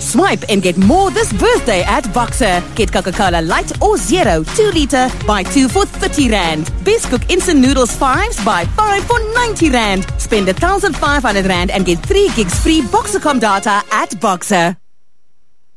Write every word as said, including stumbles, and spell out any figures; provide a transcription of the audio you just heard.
Swipe and get more this birthday at Boxer. Get Coca-Cola Light or Zero, two litre, buy two for thirty rand. Best Cook Instant Noodles fives, buy five for ninety rand. Spend one thousand five hundred rand and get three gigs free Boxercom data at Boxer.